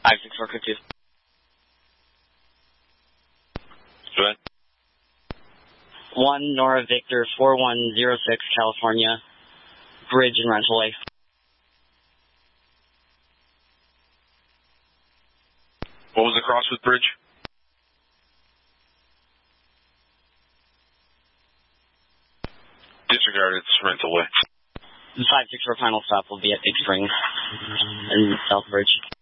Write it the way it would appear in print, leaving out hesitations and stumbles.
564 Cook 2. Go ahead. 1 Nora Victor 4106 California, Bridge and Rental Way. What was the cross with Bridge? Disregarded, it's Rental Way. 564 final stop will be at Big Springs and South Bridge.